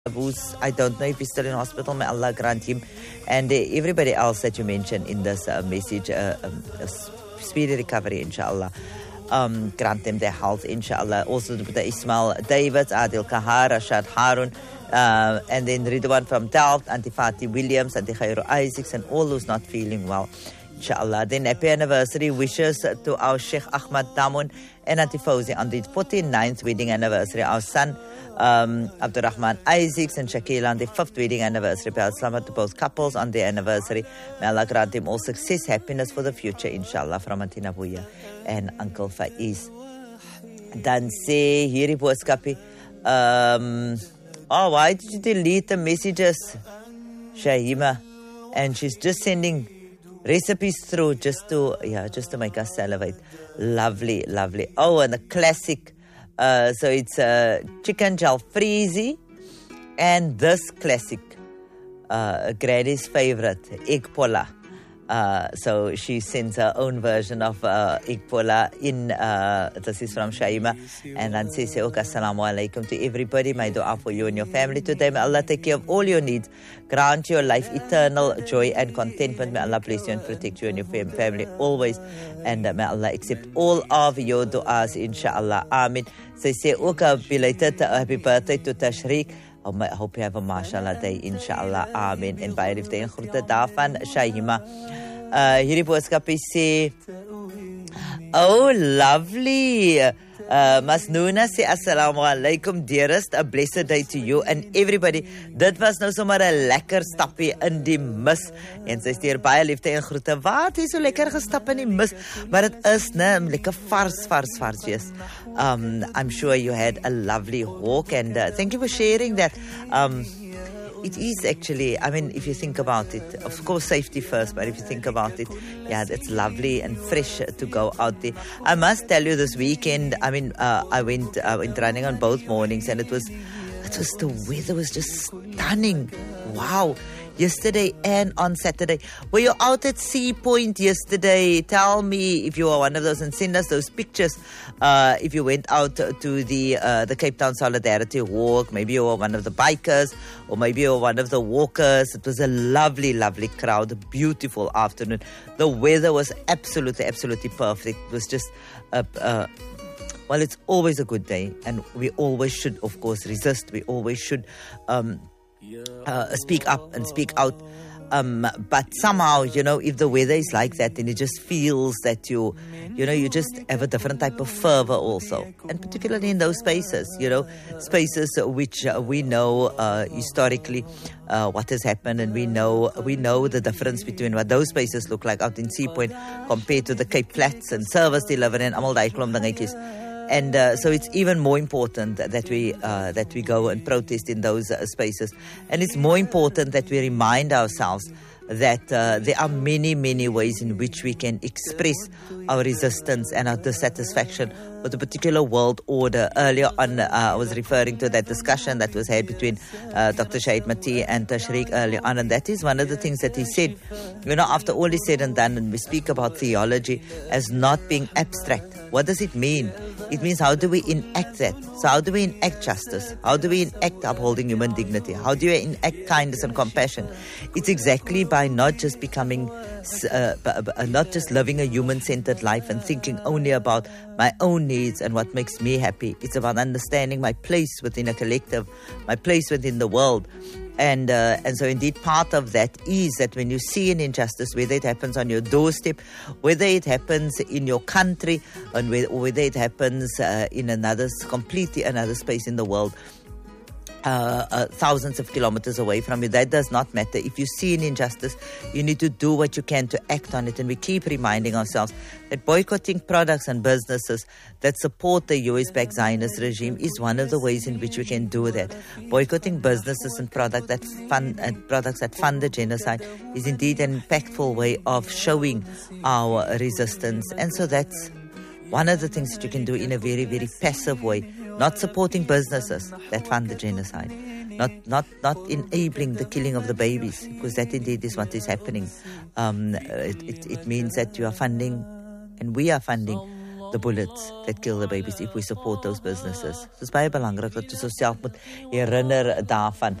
who's, I don't know if he's still in hospital, may Allah grant him, and everybody else that you mentioned in this message, speedy recovery, inshallah. Grant them their health, inshallah. Also the Ismail David, Adil Kahar, Rashad Harun, and then Ridwan from Delft, Auntie Fatih Williams, Auntie Khairu Isaacs, and all those not feeling well, inshallah. Then happy anniversary wishes to our Sheikh Ahmad Damun and Auntie Fauzi on the 49th wedding anniversary. Our son Abdurrahman Isaacs and Shakila on their 5th wedding anniversary. May Allah selamat to both couples on their anniversary. May Allah grant them all success, happiness for the future, inshallah. From Auntie Nabuya and Uncle Faiz. Dan sê hierdie boodskapie, why did you delete the messages, Shahima? And she's just sending recipes through just to make us salivate. Lovely, lovely. Oh, and the classic. So it's chicken jalfrezi and this classic, Granny's favorite, egg pola. So she sends her own version of egg pola in, this is from Shaima. And then says, assalamu alaikum to everybody. My dua for you and your family today. May Allah take care of all your needs. Grant your life eternal joy and contentment. May Allah bless you and protect you and your family always. And may Allah accept all of your du'as, inshallah. Amin. Sy sê ook 'n belated happy birthday to Tashriq. I hope you have a mashallah day, inshallah. Amen. En baie liefde en groete daarvan, Shahima. Hierdie boodskapie sê, oh, lovely. Masnoona sê, assalamu alaikum, dearest. A blessed day to you and everybody. Dit was nou sommer 'n lekker stappie in die mis. En sy stuur baie liefde en groete. Wat is so lekker gestap in die mis? Maar dit is lekker vars wees. I'm sure you had a lovely walk, and thank you for sharing that. It is actually, I mean, if you think about it, of course, safety first, but if you think about it, yeah, it's lovely and fresh to go out there. I must tell you, this weekend, I mean, I went running on both mornings, and the weather was just stunning. Wow. Yesterday and on Saturday. Were you out at Sea Point yesterday? Tell me if you were one of those and send us those pictures. If you went out to the Cape Town Solidarity Walk, maybe you were one of the bikers, or maybe you were one of the walkers. It was a lovely, lovely crowd, a beautiful afternoon. The weather was absolutely, absolutely perfect. It was just well, it's always a good day, and we always should, of course, resist. We always should speak up and speak out. But somehow, if the weather is like that, then it just feels that you just have a different type of fervor also. And particularly in those spaces, spaces which we know historically what has happened, and we know the difference between what those spaces look like out in Sea Point compared to the Cape Flats and Service Delivery and almal daai klomp dingetjies. And so it's even more important that we go and protest in those spaces. And it's more important that we remind ourselves that there are many, many ways in which we can express our resistance and our dissatisfaction with a particular world order. Earlier on, I was referring to that discussion that was had between Dr. Shahid Mati and Tashriq earlier on, and that is one of the things that he said. After all is said and done, and we speak about theology as not being abstract, what does it mean? It means, how do we enact that? So how do we enact justice? How do we enact upholding human dignity? How do you enact kindness and compassion? It's exactly by not just becoming, not just living a human-centered life and thinking only about my own needs and what makes me happy. It's about understanding my place within a collective, my place within the world. And so indeed part of that is that when you see an injustice, whether it happens on your doorstep, whether it happens in your country, and whether it happens in completely another space in the world, thousands of kilometers away from you, that does not matter. If you see an injustice, you need to do what you can to act on it. And we keep reminding ourselves that boycotting products and businesses that support the US-backed Zionist regime is one of the ways in which we can do that. Boycotting businesses and products that fund the genocide is indeed an impactful way of showing our resistance. And so that's one of the things that you can do in a very, very passive way. Not supporting businesses that fund the genocide, not enabling the killing of the babies, because that indeed is what is happening. It means that you are funding, and we are funding the bullets that kill the babies if we support those businesses. Dit is baie belangrik dat ons osself moet herinner daarvan.